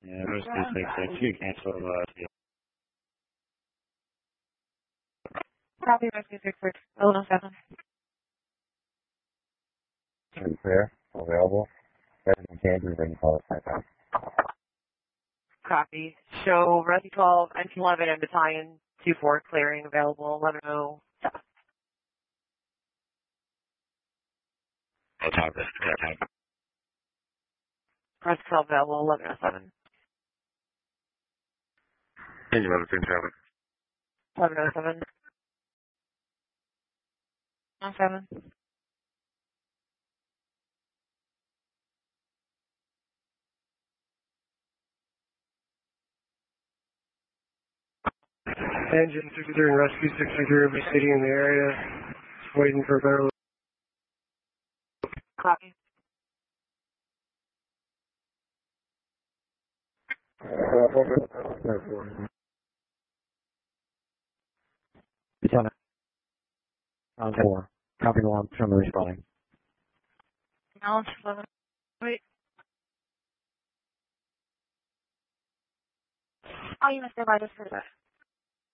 Yeah, Rescue 662, cancel, Copy, Rescue 66, 017. Repair, available. Resident changes, they can call us back out. Copy. Show Rescue 12, Engine 11, and Battalion 24 clearing available, 1107. Rescue 12 available, 1107. Engine 11, Team traffic. 1107. 17. Engine 63 and Rescue 63 will be sitting in the area, just waiting for a better look. Copy. Lieutenant, on 4. Copy the alarm, from the responding. Balance 11. Wait. All units, stand by just for a sec.